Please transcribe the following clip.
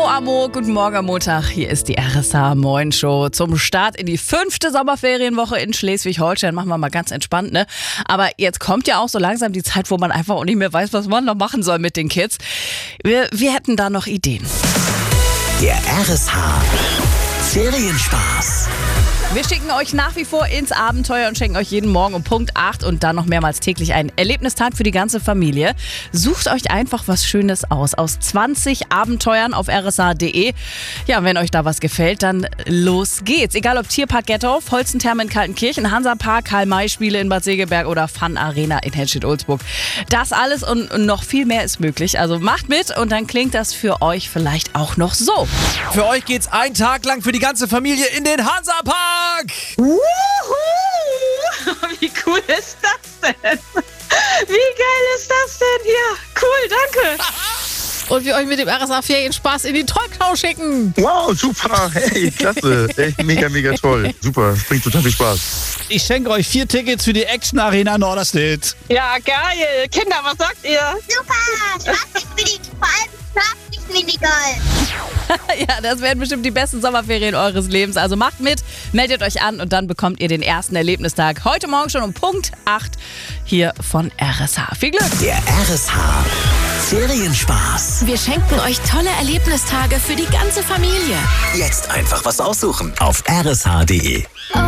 Amo, guten Morgen am Montag. Hier ist die RSH Moin Show zum Start in die 5. Sommerferienwoche in Schleswig-Holstein. Machen wir mal ganz entspannt, ne? Aber jetzt kommt ja auch so langsam die Zeit, wo man einfach auch nicht mehr weiß, was man noch machen soll mit den Kids. Wir hätten da noch Ideen. Der RSH Ferienspaß. Wir schicken euch nach wie vor ins Abenteuer und schenken euch jeden Morgen um Punkt 8 und dann noch mehrmals täglich einen Erlebnistag für die ganze Familie. Sucht euch einfach was Schönes aus 20 Abenteuern auf rsh.de. Ja, wenn euch da was gefällt, dann los geht's. Egal ob Tierpark Gettorf, Holzentherme in Kaltenkirchen, Hansapark, Karl-May-Spiele in Bad Segeberg oder Fun Arena in Henstedt-Ulzburg. Das alles und noch viel mehr ist möglich. Also macht mit und dann klingt das für euch vielleicht auch noch so. Für euch geht's einen Tag lang für die ganze Familie in den Hansapark. Wuhu! Wie cool ist das denn? Wie geil ist das denn hier? Cool, danke. Und wir euch mit dem RSH Ferienspaß in die Talkshow schicken. Wow, super, hey, klasse, echt mega, mega toll. Super, bringt total viel Spaß. Ich schenke euch 4 Tickets für die Action Arena Norderstedt. Ja, geil. Kinder, was sagt ihr? Super, spaßig für die, vor allem Schlafmini-Golf. Ja, das werden bestimmt die besten Sommerferien eures Lebens. Also macht mit, meldet euch an und dann bekommt ihr den ersten Erlebnistag heute Morgen schon um Punkt 8 hier von RSH. Viel Glück! Der RSH Ferienspaß. Wir schenken euch tolle Erlebnistage für die ganze Familie. Jetzt einfach was aussuchen auf rsh.de. Oh,